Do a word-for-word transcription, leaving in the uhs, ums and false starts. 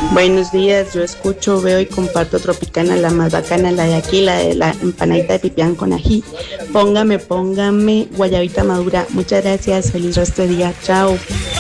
Buenos días, yo escucho, veo y comparto Tropicana, la más bacana, la de aquí, la de la empanadita de pipián con ají. Póngame, póngame guayabita madura. Muchas gracias, feliz resto de día, chao.